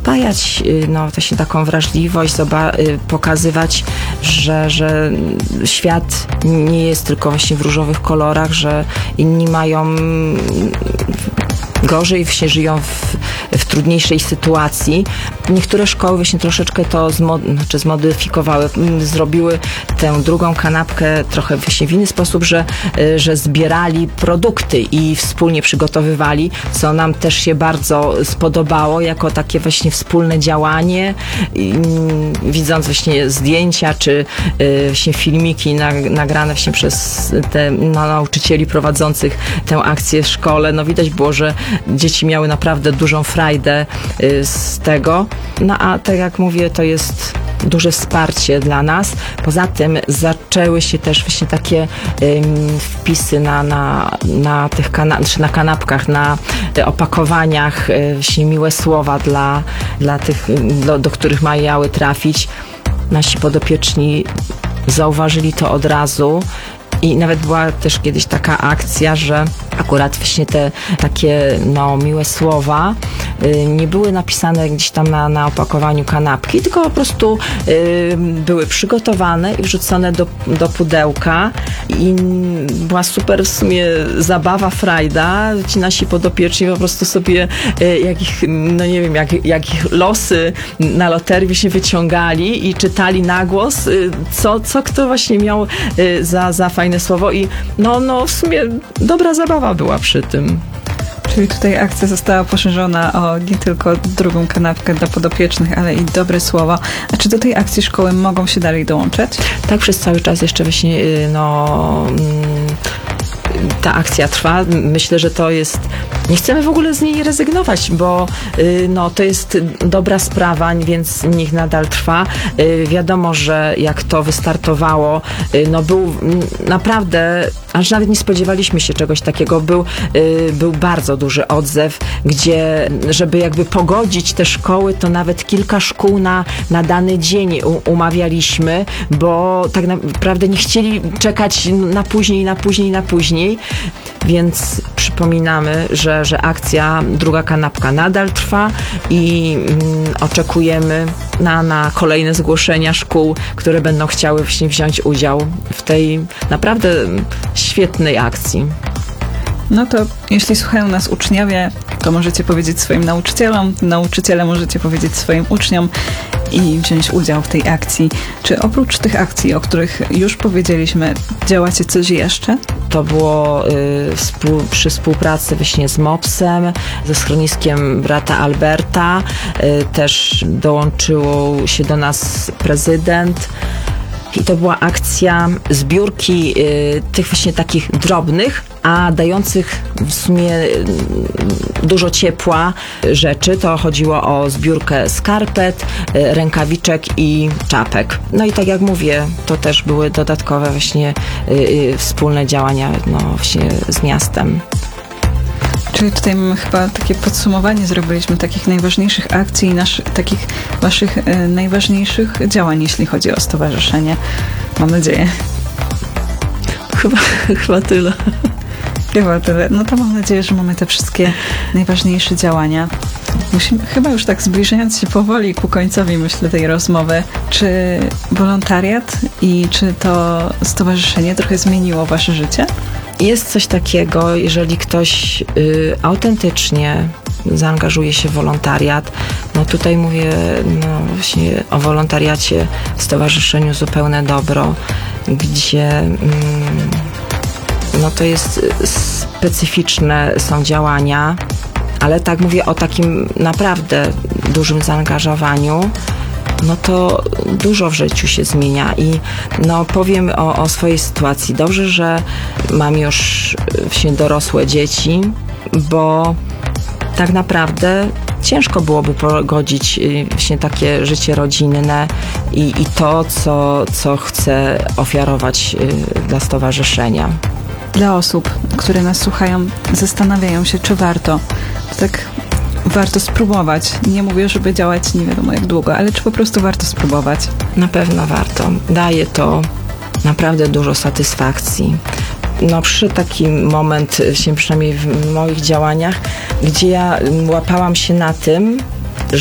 uspokajać no, właśnie taką wrażliwość, pokazywać, że świat nie jest tylko właśnie w różowych kolorach, że inni mają gorzej, właśnie żyją w trudniejszej sytuacji. Niektóre szkoły właśnie troszeczkę to zmodyfikowały, zrobiły tę drugą kanapkę trochę właśnie w inny sposób, że zbierali produkty i wspólnie przygotowywali, co nam też się bardzo spodobało, jako takie właśnie wspólne działanie. Widząc właśnie zdjęcia, czy właśnie filmiki nagrane właśnie przez nauczycieli prowadzących tę akcję w szkole, no widać było, że dzieci miały naprawdę dużą frajdę z tego. No a tak jak mówię, to jest duże wsparcie dla nas. Poza tym zaczęły się też właśnie takie wpisy na tych na kanapkach, na opakowaniach, właśnie miłe słowa dla tych, do których miały trafić. Nasi podopieczni zauważyli to od razu. I nawet była też kiedyś taka akcja, że akurat właśnie te takie miłe słowa nie były napisane gdzieś tam na opakowaniu kanapki, tylko po prostu były przygotowane i wrzucone do pudełka i była super w sumie zabawa, frajda. Ci nasi podopieczni po prostu sobie jak ich losy na loterii się wyciągali i czytali na głos, co kto właśnie miał za fajne słowo i w sumie dobra zabawa była przy tym. Czyli tutaj akcja została poszerzona o nie tylko drugą kanapkę dla podopiecznych, ale i dobre słowo. A czy do tej akcji szkoły mogą się dalej dołączać? Tak, przez cały czas jeszcze właśnie ta akcja trwa. Myślę, że to jest... Nie chcemy w ogóle z niej rezygnować, bo to jest dobra sprawa, więc niech nadal trwa. Wiadomo, że jak to wystartowało, był naprawdę... Aż nawet nie spodziewaliśmy się czegoś takiego. Był bardzo duży odzew, gdzie, żeby jakby pogodzić te szkoły, to nawet kilka szkół na dany dzień umawialiśmy, bo tak naprawdę nie chcieli czekać na później. Więc przypominamy, że akcja Druga Kanapka nadal trwa i oczekujemy na kolejne zgłoszenia szkół, które będą chciały właśnie wziąć udział w tej naprawdę świetnej akcji. No to jeśli słuchają nas uczniowie, to możecie powiedzieć swoim nauczycielom, nauczyciele możecie powiedzieć swoim uczniom i wziąć udział w tej akcji. Czy oprócz tych akcji, o których już powiedzieliśmy, działacie coś jeszcze? To było przy współpracy właśnie z MOPS-em, ze schroniskiem brata Alberta. Też dołączył się do nas prezydent. I to była akcja zbiórki tych właśnie takich drobnych, a dających w sumie dużo ciepła rzeczy. To chodziło o zbiórkę skarpet, rękawiczek i czapek. No i tak jak mówię, to też były dodatkowe właśnie wspólne działania właśnie z miastem. Czyli tutaj mamy chyba takie podsumowanie zrobiliśmy takich najważniejszych akcji i takich waszych najważniejszych działań, jeśli chodzi o stowarzyszenie. Mam nadzieję. Chyba tyle. Chyba tyle. No to mam nadzieję, że mamy te wszystkie najważniejsze działania. Musimy, chyba już tak zbliżając się powoli ku końcowi, myślę, tej rozmowy, czy wolontariat i czy to stowarzyszenie trochę zmieniło wasze życie? Jest coś takiego, jeżeli ktoś autentycznie zaangażuje się w wolontariat. Tutaj mówię właśnie o wolontariacie w Stowarzyszeniu Zupełne Dobro, gdzie to jest specyficzne są działania, ale tak mówię o takim naprawdę dużym zaangażowaniu. To dużo w życiu się zmienia i powiem o swojej sytuacji. Dobrze, że mam już właśnie dorosłe dzieci, bo tak naprawdę ciężko byłoby pogodzić właśnie takie życie rodzinne i to, co chcę ofiarować dla stowarzyszenia. Dla osób, które nas słuchają, zastanawiają się, czy warto. Warto spróbować. Nie mówię, żeby działać nie wiadomo jak długo, ale czy po prostu warto spróbować? Na pewno warto. Daje to naprawdę dużo satysfakcji. Przyszedł taki moment, przynajmniej w moich działaniach, gdzie ja łapałam się na tym,